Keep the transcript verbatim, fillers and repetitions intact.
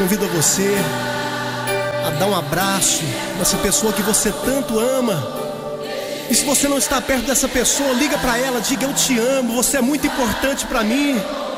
convido você a dar um abraço nessa pessoa que você tanto ama. E se você não está perto dessa pessoa, liga pra ela, diga: eu te amo, você é muito importante pra mim.